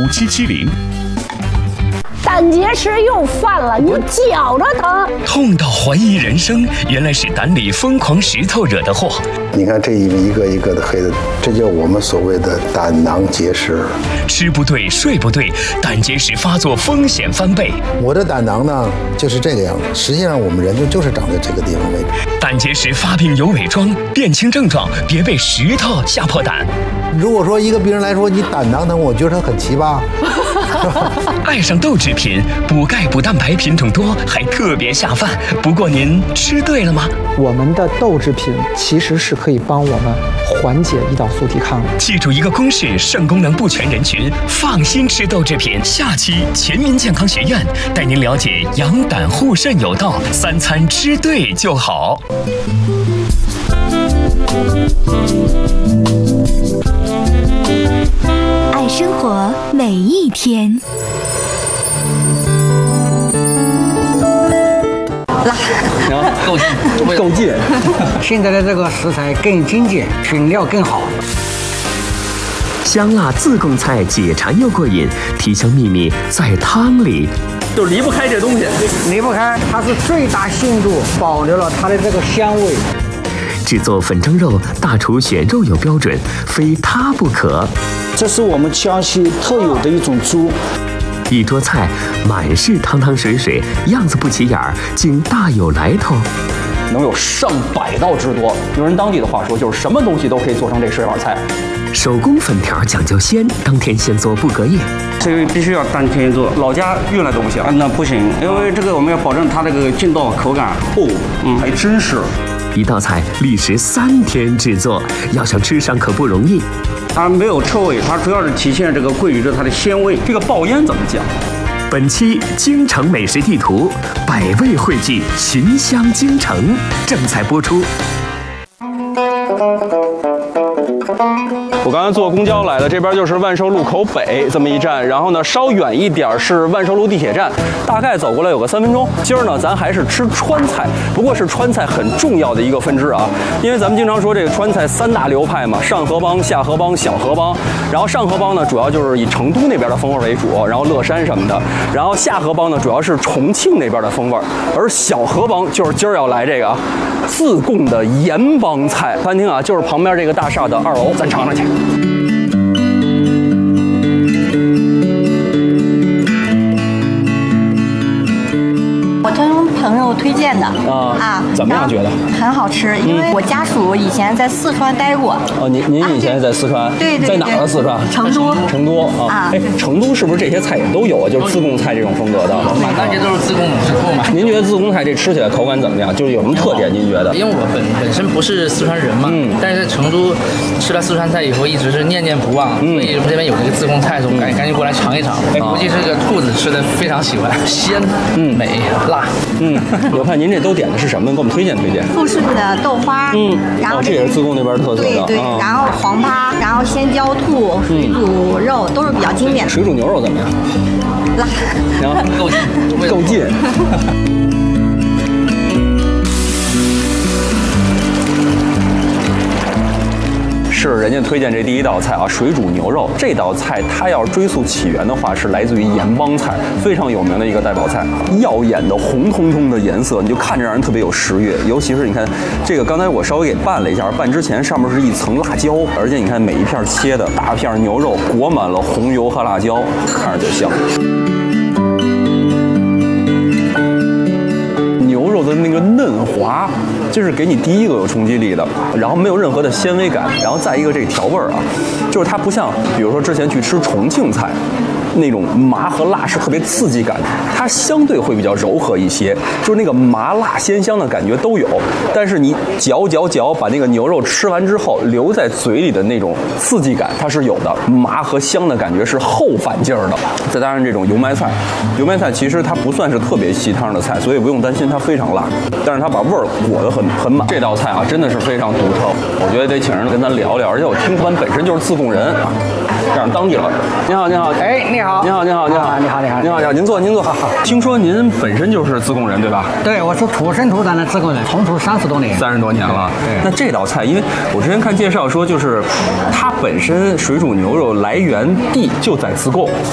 5770。 胆结石又犯了，你绞着疼， 痛到怀疑人生，原来是胆里疯狂石头惹的祸。 你看这一个一个的黑的，这叫我们所谓的胆囊结石。 吃不对，睡不对，胆结石发作风险翻倍。 我的胆囊呢就是这个样子，实际上我们人就是长在这个地方位置。 胆结石发病有伪装，辨清症状，别被石头吓破胆。 如果说一个病人来说你胆囊疼，我觉得他很奇葩。 爱上豆制品，补钙补蛋白品种多，还特别下饭。不过您吃对了吗？ 我们的豆制品其实是可以帮我们缓解胰岛素抵抗的。 记住一个公式：肾功能不全人群放心吃豆制品。下期全民健康学院带您了解养胆护肾有道，3餐吃对就好。 爱生活每一天。 够劲。现在的这个食材更精简，品料更好。 香辣自贡菜解馋又过瘾，提香秘密在汤里， 就离不开这东西，离不开，它是最大限度保留了它的这个香味。 制作粉蒸肉，大厨选肉有标准，非它不可。 这是我们江西特有的一种猪。 一桌菜满是汤汤水水，样子不起眼儿，竟大有来头。 能有上百道之多。用人当地的话说，就是什么东西都可以做成这10碗菜。 手工粉条讲究鲜，当天现做不隔夜。 这个必须要当天做，老家运来东西啊，那不行，因为这个我们要保证它这个劲道口感。 还真是。 一道菜历时3天制作，要想吃上可不容易。 它没有臭味，它主要是体现这个桂鱼的它的鲜味。 这个爆烟怎么讲？ 本期京城美食地图，百味汇聚，寻香京城，正在播出。 我刚才坐公交来的，这边就是万寿路口北这么一站，然后呢稍远一点是万寿路地铁站，大概走过来有个3分钟。今儿呢咱还是吃川菜，不过是川菜很重要的一个分支啊，因为咱们经常说这个川菜3大流派嘛，上河帮、下河帮、小河帮。然后上河帮呢主要就是以成都那边的风味为主，然后乐山什么的，然后下河帮呢主要是重庆那边的风味，而小河帮就是今儿要来这个啊自贡的盐帮菜。餐厅啊就是旁边这个大厦的2楼，咱尝尝去。 我听朋友推荐的怎么样觉得？ 很好吃，因为我家属以前在四川待过。 哦，您以前在四川？ 对， 在哪儿？四川？ 成都。 成都啊，哎，成都是不是这些菜也都有啊？就是自贡菜这种风格的， 满大街都是自贡食库嘛。 您觉得自贡菜这吃起来口感怎么样？就是有什么特点？您觉得？ 因为我本身不是四川人嘛，但是在成都吃了四川菜以后，一直是念念不忘，所以这边有这个自贡菜，我赶紧过来尝一尝。估计这个兔子吃的非常喜欢，鲜、美、辣。 我看您这都点的是什么？给我们推荐推荐。 富顺的豆花，然后这也是自贡那边特色的。 对，然后黄扒，然后鲜椒兔、水煮肉都是比较经典的。 水煮牛肉怎么样？ 辣， 然后够劲。是人家推荐这第一道菜啊，水煮牛肉。这道菜它要是追溯起源的话，是来自于盐帮菜，非常有名的一个代表菜。耀眼的红彤彤的颜色，你就看着让人特别有食欲。尤其是你看这个，刚才我稍微给拌了一下，拌之前上面是一层辣椒，而且你看每一片切的大片牛肉裹满了红油和辣椒，看着就香。牛肉的那个嫩滑，这是给你第一个有冲击力的，然后没有任何的纤维感，然后再一个这个调味儿啊，就是它不像比如说之前去吃重庆菜那种麻和辣是特别刺激感，它相对会比较柔和一些，就是那个麻辣鲜香的感觉都有，但是你嚼把那个牛肉吃完之后留在嘴里的那种刺激感它是有的，麻和香的感觉是后反劲儿的。再加上这种油麦菜其实它不算是特别细汤的菜，所以不用担心它非常辣，但是它把味儿裹得很满。这道菜啊真的是非常独特，我觉得得请人跟咱聊聊，而且我听他们本身就是自贡人啊，这样当地了。你好， 哎，你好， 你好，您坐。听说您本身就是自贡人对吧？ 对，我是土生土长的自贡人，从土30多年。 30多年了。 对。 那这道菜，因为我之前看介绍说，就是它本身水煮牛肉来源地就在自贡，